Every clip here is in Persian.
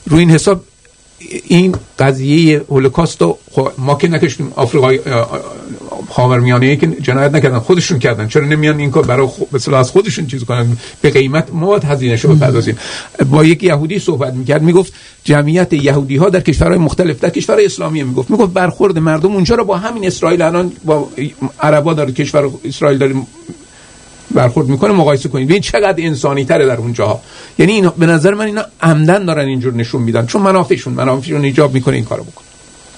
روی این حساب این قضیه هولوکاست رو ما که نکشتیم، آفریقای خاورمیانه‌ای که جنایت نکردن خودشون کردن، چرا نمیان این کار برای مثلا از خودشون چیز کنن؟ به قیمت ما باید هزینه‌شو بپردازیم. با یک یهودی صحبت میکرد، میگفت جمعیت یهودی ها در کشورهای مختلف، در کشورهای اسلامی میگفت برخورد مردم اونجا رو با همین اسرائیل الان با عربا داره کشور اسرائیل داره برخورد میکنه مقایسه کنید، ببین چقدر انسانی تره در اونجاها. یعنی اینا به نظر من اینا عمدن دارن اینجور نشون میدن، چون منافعشون ایجاب میکنه این کارو بکن.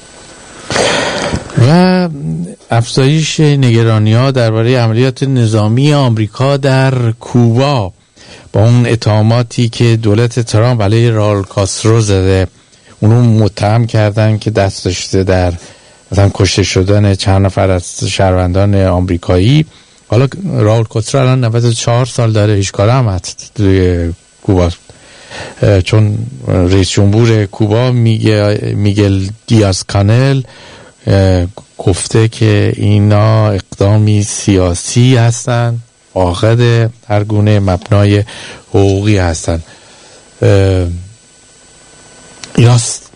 و افزایش نگرانی‌ها درباره عملیات نظامی آمریکا در کوبا با اون اتهاماتی که دولت ترامپ علیه راول کاسترو زده، اونو متهم کردن که دست داشته در مثلا کشته شدن چند نفر از شهروندان آمریکایی. حالا راول کاسترو الان 94 سال داره، هیچ کاره هم هست توی کوبا، چون رئیس جمهور کوبا میگل دیاز کانل گفته که اینا اقدامی سیاسی هستن، فاقد هر گونه مبنای حقوقی هستن. ایناست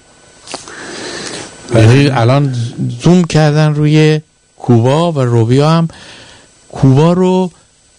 الان زوم کردن روی کوبا و روبیا هم کوبا رو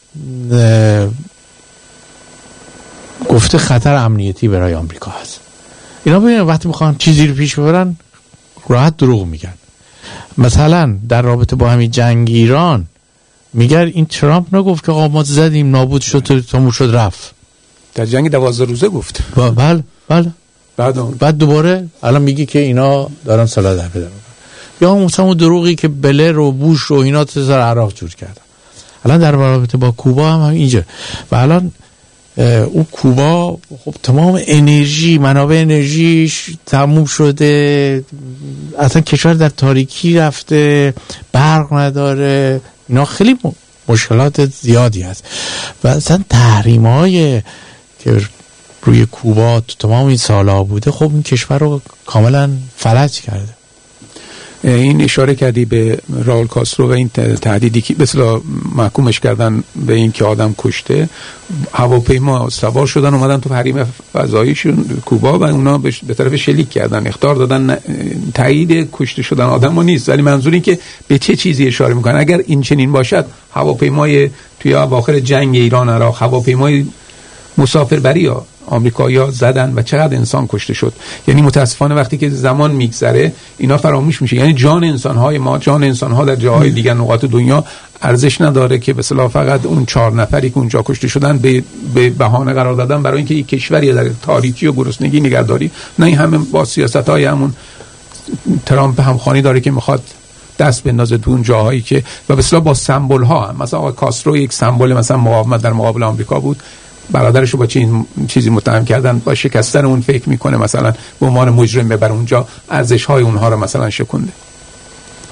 گفته خطر امنیتی برای آمریکا هست. اینا ببینن وقتی میخوان چیزی رو پیش ببرن راحت دروغ میگن. مثلا در رابطه با همین جنگ ایران میگن این ترامپ نگفت که آقا ما زدیم نابود شد تموم شد رفت، در جنگ 12 روزه گفت. بله بعد دوباره الان میگی که اینا دارن سلاح در بدن. یا مثلا اون دروغی که بلر و بوش و اینا تو سر عراق جور کردن. الان در رابطه با کوبا هم اینجا و الان اون کوبا خب تمام انرژی، منابع انرژیش تموم شده، اصلا کشور در تاریکی رفته، برق نداره، اینا خیلی مشکلات زیادی هست و اصلا تحریم‌های که روی کوبا تو تمام این سالها بوده خب این کشور رو کاملا فلج کرده. این اشاره کردی به راول کاسترو و این تهدیدی که مثلا محکومش کردن به این که آدم کشته، هواپیما سوار شدن اومدن تو حریم فضاییشون کوبا و اونا به طرف شلیک کردن، اخطار دادن، تایید کشته شدن آدمو نیست، ولی منظور این که به چه چیزی اشاره میکنن. اگر این چنین باشد هواپیمای توی اواخر جنگ ایران عراق هواپیمای مسافربری ها آمریکایی‌ها زدن و چقدر انسان کشته شد. یعنی متاسفانه وقتی که زمان میگذره اینا فراموش میشه. یعنی جان انسان‌های ما، جان انسان‌ها در جاهای دیگر نقاط دنیا ارزش نداره که به اصطلاح فقط اون 4 نفری که اونجا کشته شدن به بهانه قرار دادن برای اینکه یک کشوری در تاریکی و گرسنگی نگهداری. نه، این همه با سیاست‌های همون ترامپ همخوانی داره که میخواد دست بندازه تو اون جاهایی که و به اصطلاح با سمبول‌ها هم. مثلا آقای کاسترو یک سمبل مثلا مقاومت در مقابل آمریکا بود، برادرشو با چیزی متهم کردن، با شکستن اون فکر میکنه مثلا به عنوان مجرم ببر اونجا، ارزش های اونها رو مثلا شکنده.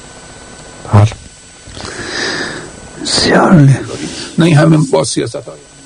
بسیار نه این همه با سیاست های